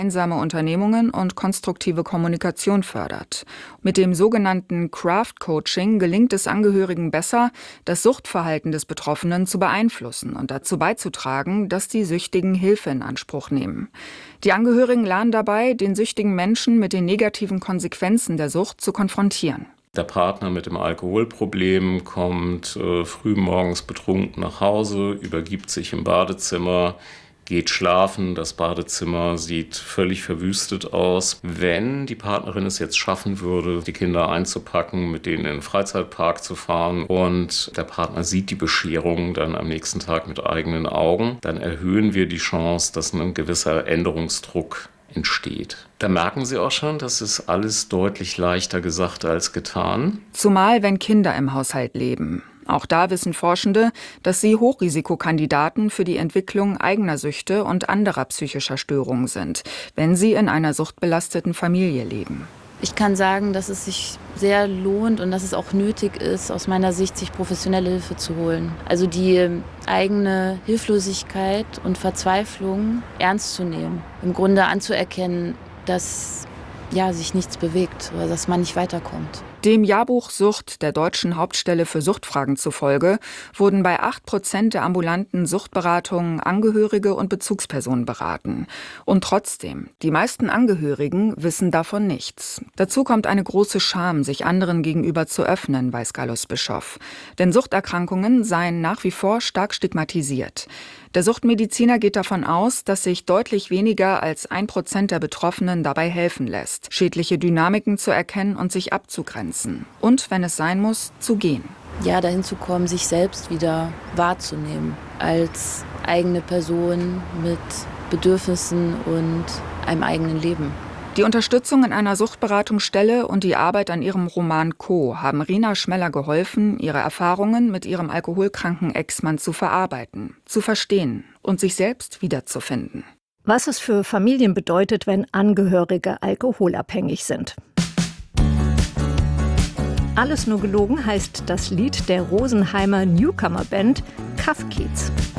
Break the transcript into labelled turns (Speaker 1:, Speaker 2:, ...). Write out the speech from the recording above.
Speaker 1: gemeinsame Unternehmungen und konstruktive Kommunikation fördert. Mit dem sogenannten Craft Coaching gelingt es Angehörigen besser, das Suchtverhalten des Betroffenen zu beeinflussen und dazu beizutragen, dass die Süchtigen Hilfe in Anspruch nehmen. Die Angehörigen lernen dabei, den süchtigen Menschen mit den negativen Konsequenzen der Sucht zu konfrontieren.
Speaker 2: Der Partner mit dem Alkoholproblem kommt früh morgens betrunken nach Hause, übergibt sich im Badezimmer, geht schlafen. Das Badezimmer sieht völlig verwüstet aus. Wenn die Partnerin es jetzt schaffen würde, die Kinder einzupacken, mit denen in den Freizeitpark zu fahren und der Partner sieht die Bescherung dann am nächsten Tag mit eigenen Augen, dann erhöhen wir die Chance, dass ein gewisser Änderungsdruck entsteht. Da merken Sie auch schon, das ist alles deutlich leichter gesagt als getan.
Speaker 1: Zumal, wenn Kinder im Haushalt leben. Auch da wissen Forschende, dass sie Hochrisikokandidaten für die Entwicklung eigener Süchte und anderer psychischer Störungen sind, wenn sie in einer suchtbelasteten Familie leben.
Speaker 3: Ich kann sagen, dass es sich sehr lohnt und dass es auch nötig ist, aus meiner Sicht, sich professionelle Hilfe zu holen. Also die eigene Hilflosigkeit und Verzweiflung ernst zu nehmen. Im Grunde anzuerkennen, dass sich nichts bewegt oder dass man nicht weiterkommt.
Speaker 1: Dem Jahrbuch Sucht der Deutschen Hauptstelle für Suchtfragen zufolge wurden bei 8% der ambulanten Suchtberatungen Angehörige und Bezugspersonen beraten. Und trotzdem, die meisten Angehörigen wissen davon nichts. Dazu kommt eine große Scham, sich anderen gegenüber zu öffnen, weiß Gallus Bischoff. Denn Suchterkrankungen seien nach wie vor stark stigmatisiert. Der Suchtmediziner geht davon aus, dass sich deutlich weniger als 1% der Betroffenen dabei helfen lässt, schädliche Dynamiken zu erkennen und sich abzugrenzen. Und, wenn es sein muss, zu gehen.
Speaker 3: Ja, dahin zu kommen, sich selbst wieder wahrzunehmen als eigene Person mit Bedürfnissen und einem eigenen Leben.
Speaker 1: Die Unterstützung in einer Suchtberatungsstelle und die Arbeit an ihrem Roman Co. haben Rina Schmeller geholfen, ihre Erfahrungen mit ihrem alkoholkranken Ex-Mann zu verarbeiten, zu verstehen und sich selbst wiederzufinden.
Speaker 4: Was es für Familien bedeutet, wenn Angehörige alkoholabhängig sind. Alles nur gelogen heißt das Lied der Rosenheimer Newcomer-Band Kaff Kiez.